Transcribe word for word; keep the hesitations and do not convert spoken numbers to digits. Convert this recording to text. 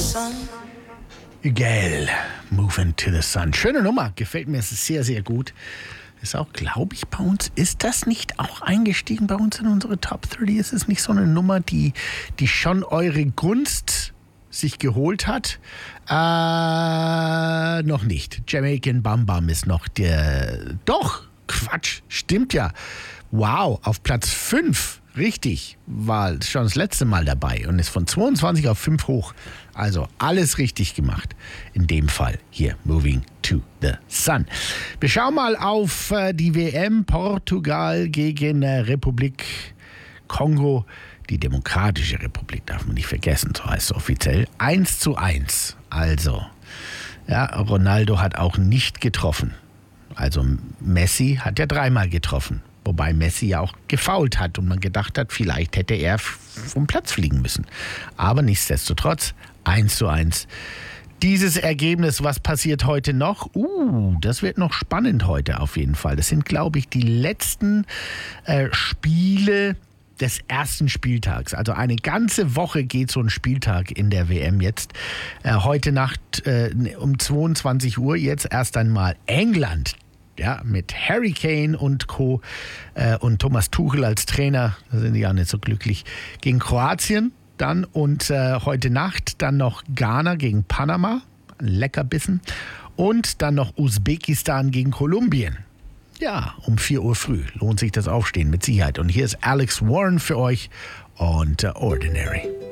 Gell, Moving to the Sun. Schöne Nummer, gefällt mir sehr, sehr gut. Ist auch, glaube ich, bei uns, ist das nicht auch eingestiegen bei uns in unsere Top dreißig? Ist es nicht so eine Nummer, die, die schon eure Gunst sich geholt hat? Äh, noch nicht. Jamaican Bam Bam ist noch der, doch, Quatsch, stimmt ja. Wow, auf Platz fünf. Richtig, war schon das letzte Mal dabei und ist von zweiundzwanzig auf fünf hoch. Also alles richtig gemacht. In dem Fall hier, Moving to the Sun. Wir schauen mal auf äh, die W M. Portugal gegen äh, Republik Kongo. Die Demokratische Republik, darf man nicht vergessen, so heißt es offiziell. eins zu eins. Also, ja, Ronaldo hat auch nicht getroffen. Also Messi hat ja dreimal getroffen. Wobei Messi ja auch gefoult hat und man gedacht hat, vielleicht hätte er vom Platz fliegen müssen. Aber nichtsdestotrotz, eins zu eins. Dieses Ergebnis, was passiert heute noch? Uh, das wird noch spannend heute auf jeden Fall. Das sind, glaube ich, die letzten äh, Spiele des ersten Spieltags. Also eine ganze Woche geht so ein Spieltag in der W M jetzt. Äh, heute Nacht äh, um zweiundzwanzig Uhr jetzt erst einmal England. Ja, mit Harry Kane und Co. Äh, und Thomas Tuchel als Trainer, da sind die ja nicht so glücklich, gegen Kroatien dann und äh, heute Nacht dann noch Ghana gegen Panama, Leckerbissen, und dann noch Usbekistan gegen Kolumbien. Ja, um vier Uhr früh lohnt sich das Aufstehen mit Sicherheit. Und hier ist Alex Warren für euch und uh, Ordinary.